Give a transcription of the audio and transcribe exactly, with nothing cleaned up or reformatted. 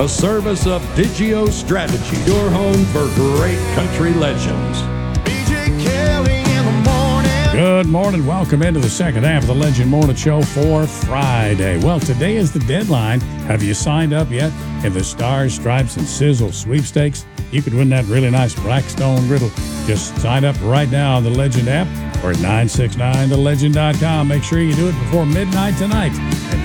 a service of Digio Strategy, your home for great country legends. B J Kelly in the morning. Good morning. Welcome into the second half of the Legend Morning Show for Friday. Well, today is the deadline. Have you signed up yet in the Stars, Stripes, and Sizzle sweepstakes? You could win that really nice Blackstone griddle. Just sign up right now on the Legend app or at nine six nine the legend dot com. Make sure you do it before midnight tonight.